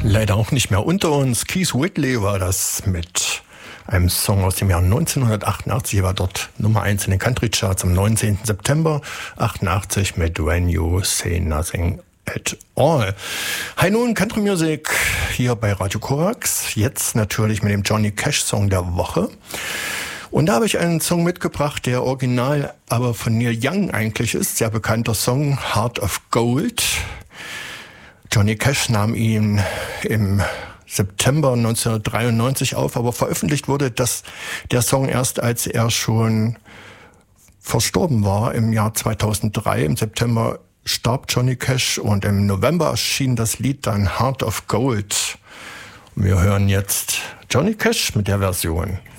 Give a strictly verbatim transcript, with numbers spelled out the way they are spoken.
Leider auch nicht mehr unter uns. Keith Whitley war das mit einem Song aus dem Jahr neunzehnhundertachtundachtzig. Er war dort Nummer eins in den Country Charts am neunzehnten September achtundachtzig mit When You Say Nothing at All. Hi nun, Country Music hier bei Radio Korax. Jetzt natürlich mit dem Johnny Cash Song der Woche. Und da habe ich einen Song mitgebracht, der original aber von Neil Young eigentlich ist. Sehr bekannter Song, Heart of Gold. Johnny Cash nahm ihn im September neunzehnhundertdreiundneunzig auf, aber veröffentlicht wurde das, der Song erst, als er schon verstorben war. Im Jahr zweitausenddrei, im September starb Johnny Cash und im November erschien das Lied dann Heart of Gold. Und wir hören jetzt Johnny Cash mit der Version.